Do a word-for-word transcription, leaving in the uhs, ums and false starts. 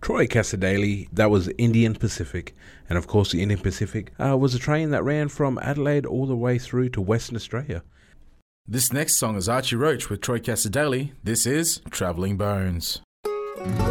Troy Cassar-Daley, that was Indian Pacific. And of course the Indian Pacific uh, was a train that ran from Adelaide all the way through to Western Australia. This next song is Archie Roach with Troy Cassar-Daley. This is Travelling Bones.